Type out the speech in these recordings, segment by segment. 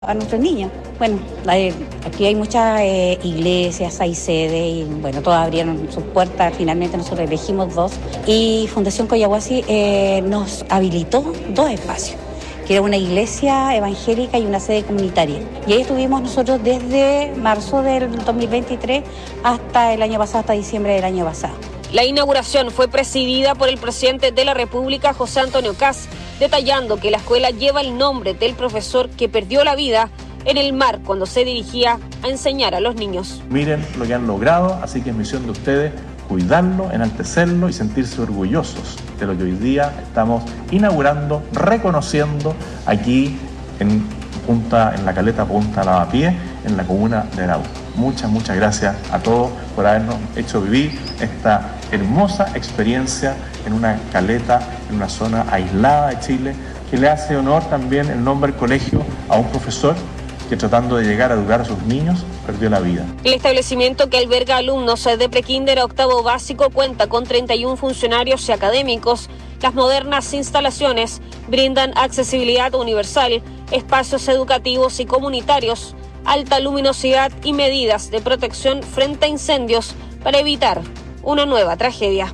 a nuestros niños. Bueno, aquí hay muchas iglesias, hay sedes y bueno, todas abrieron sus puertas. Finalmente nosotros elegimos 2 y Fundación Collahuasi nos habilitó 2 espacios, que era una iglesia evangélica y una sede comunitaria. Y ahí estuvimos nosotros desde marzo del 2023 hasta el año pasado, hasta diciembre del año pasado. La inauguración fue presidida por el presidente de la República, José Antonio Kast, detallando que la escuela lleva el nombre del profesor que perdió la vida en el mar cuando se dirigía a enseñar a los niños. Miren lo que han logrado, así que es misión de ustedes cuidarlo, enaltecerlo y sentirse orgullosos de lo que hoy día estamos inaugurando, reconociendo aquí en la caleta Punta Lavapié, en la comuna de Arauco. Muchas gracias a todos por habernos hecho vivir esta hermosa experiencia en una caleta, en una zona aislada de Chile, que le hace honor también el nombre del colegio a un profesor que, tratando de llegar a educar a sus niños, perdió la vida. El establecimiento, que alberga alumnos de prekinder a octavo básico, cuenta con 31 funcionarios y académicos. Las modernas instalaciones brindan accesibilidad universal, espacios educativos y comunitarios, alta luminosidad y medidas de protección frente a incendios para evitar una nueva tragedia.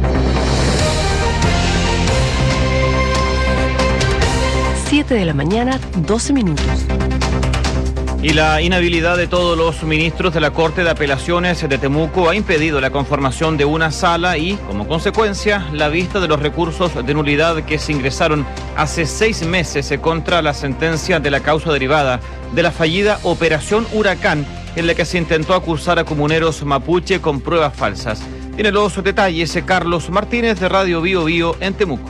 Siete de la mañana, 12 minutos. Y la inhabilidad de todos los ministros de la Corte de Apelaciones de Temuco ha impedido la conformación de una sala y, como consecuencia, la vista de los recursos de nulidad que se ingresaron hace 6 meses contra la sentencia de la causa derivada de la fallida Operación Huracán, en la que se intentó acusar a comuneros mapuche con pruebas falsas. Tiene los detalles Carlos Martínez, de Radio Bío Bío en Temuco.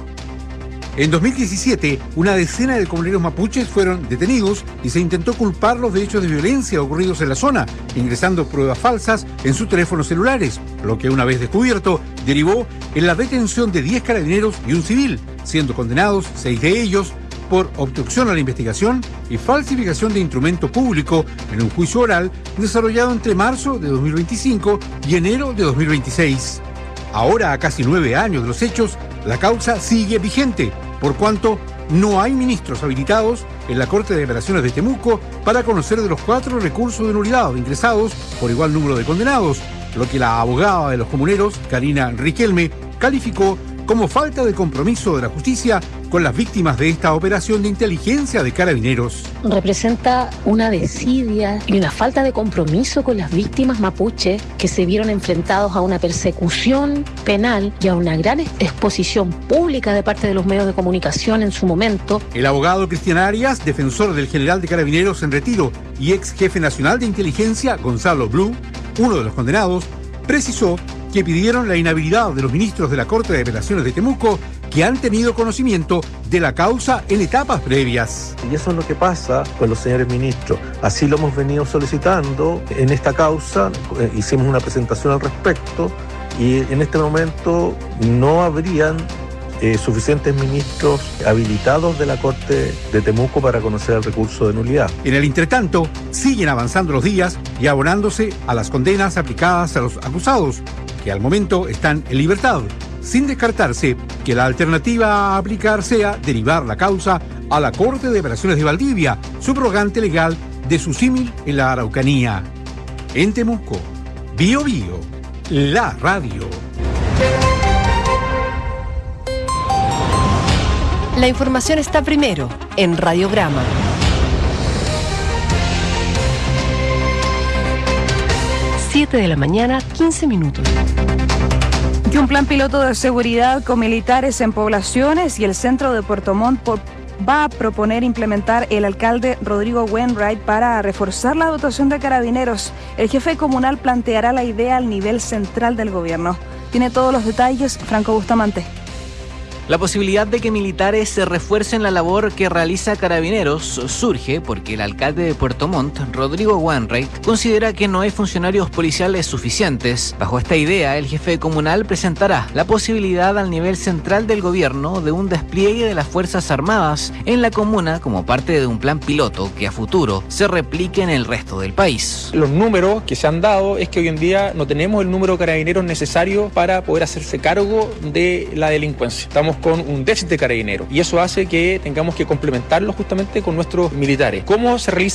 En 2017, una decena de comuneros mapuches fueron detenidos y se intentó culparlos de hechos de violencia ocurridos en la zona, ingresando pruebas falsas en sus teléfonos celulares, lo que, una vez descubierto, derivó en la detención de 10 carabineros y un civil, siendo condenados 6 de ellos por obstrucción a la investigación y falsificación de instrumento público en un juicio oral desarrollado entre marzo de 2025 y enero de 2026. Ahora, a casi 9 años de los hechos, la causa sigue vigente, por cuanto no hay ministros habilitados en la Corte de Apelaciones de Temuco para conocer de los 4 recursos de nulidad ingresados por igual número de condenados, lo que la abogada de los comuneros, Karina Riquelme, calificó como falta de compromiso de la justicia con las víctimas de esta operación de inteligencia de Carabineros. Representa una desidia y una falta de compromiso con las víctimas mapuche que se vieron enfrentados a una persecución penal y a una gran exposición pública de parte de los medios de comunicación en su momento. El abogado Cristian Arias, defensor del general de Carabineros en retiro y ex jefe nacional de inteligencia, Gonzalo Blue, uno de los condenados, precisó que pidieron la inhabilidad de los ministros de la Corte de Apelaciones de Temuco que han tenido conocimiento de la causa en etapas previas. Y eso es lo que pasa con los señores ministros. Así lo hemos venido solicitando en esta causa, hicimos una presentación al respecto y en este momento no habrían suficientes ministros habilitados de la Corte de Temuco para conocer el recurso de nulidad. En el entretanto, siguen avanzando los días y abonándose a las condenas aplicadas a los acusados, que al momento están en libertad, sin descartarse que la alternativa a aplicar sea derivar la causa a la Corte de Apelaciones de Valdivia, subrogante legal de su símil en la Araucanía. En Temuco, Bío Bío, la radio. La información está primero en Radiograma. 7 de la mañana, 15 minutos. Y un plan piloto de seguridad con militares en poblaciones y el centro de Puerto Montt va a proponer implementar el alcalde Rodrigo Wainwright para reforzar la dotación de carabineros. El jefe comunal planteará la idea al nivel central del gobierno. Tiene todos los detalles Franco Bustamante. La posibilidad de que militares se refuercen la labor que realiza Carabineros surge porque el alcalde de Puerto Montt, Rodrigo Wainwright, considera que no hay funcionarios policiales suficientes. Bajo esta idea, el jefe comunal presentará la posibilidad al nivel central del gobierno de un despliegue de las Fuerzas Armadas en la comuna como parte de un plan piloto que a futuro se replique en el resto del país. Los números que se han dado es que hoy en día no tenemos el número de carabineros necesario para poder hacerse cargo de la delincuencia. Estamos estamos con un déficit de carabineros y eso hace que tengamos que complementarlo justamente con nuestros militares. ¿Cómo se realiza